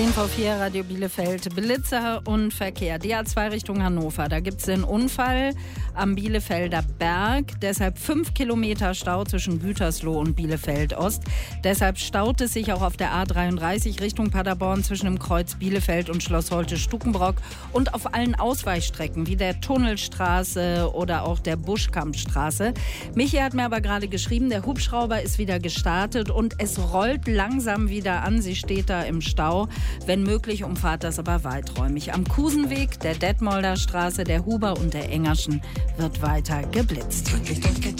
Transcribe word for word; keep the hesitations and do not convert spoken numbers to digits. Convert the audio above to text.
zehn vor vier, Radio Bielefeld, Blitzer und Verkehr. Die A zwei Richtung Hannover, da gibt es einen Unfall am Bielefelder Berg. Deshalb fünf Kilometer Stau zwischen Gütersloh und Bielefeld Ost. Deshalb staut es sich auch auf der A dreiunddreißig Richtung Paderborn zwischen dem Kreuz Bielefeld und Schloss Holte-Stukenbrock und auf allen Ausweichstrecken wie der Tunnelstraße oder auch der Buschkampstraße. Michi hat mir aber gerade geschrieben, der Hubschrauber ist wieder gestartet und es rollt langsam wieder an. Sie steht da im Stau. Wenn möglich, umfahrt das aber weiträumig. Am Kusenweg, der Detmolder Straße, der Huber und der Engerschen wird weiter geblitzt.